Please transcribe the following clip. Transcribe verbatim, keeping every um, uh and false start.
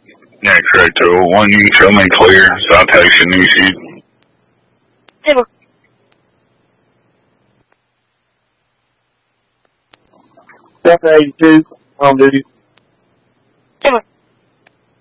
Yeah, correct. So one you can show me clear, so I'll text you new sheet. Timber. Seven eighty-two, home duty. Timber.